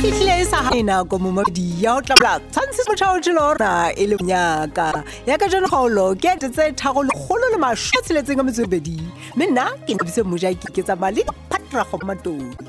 fihlile sa haina go momodi ya o tlabla tshantse motho o lona e le nyaka ya ka jona kgaolo ke tse thagolo le mashotsheletseng a metsebedi mme nna ke ntse moja ke tsa mali patra go matona